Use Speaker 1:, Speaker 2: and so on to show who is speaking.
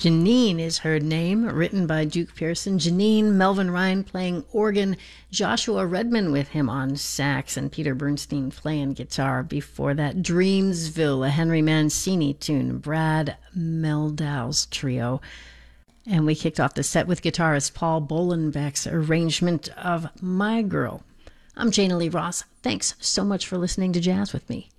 Speaker 1: Janine is her name, written by Duke Pearson. Janine, Melvin Ryan playing organ, Joshua Redman with him on sax, and Peter Bernstein playing guitar. Before that, Dreamsville, a Henry Mancini tune, Brad Meldau's trio. And we kicked off the set with guitarist Paul Bolenbeck's arrangement of My Girl. I'm Jana Lee Ross. Thanks so much for listening to Jazz with Me.